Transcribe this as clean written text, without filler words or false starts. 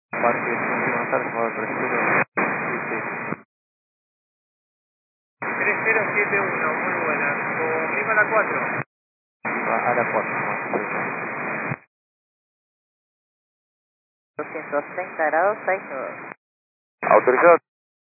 Parque 1 por favor, prefiero. Sí, sí. 3071, muy buena. Con Lima a la 4. A la 4, no, sí, 230 grados, 6 nudos. Autorizado.